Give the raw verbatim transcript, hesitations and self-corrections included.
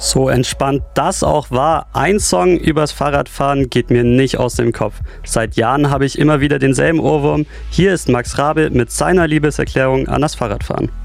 So entspannt das auch war, ein Song übers Fahrradfahren geht mir nicht aus dem Kopf. Seit Jahren habe ich immer wieder denselben Ohrwurm. Hier ist Max Rabe mit seiner Liebeserklärung an das Fahrradfahren.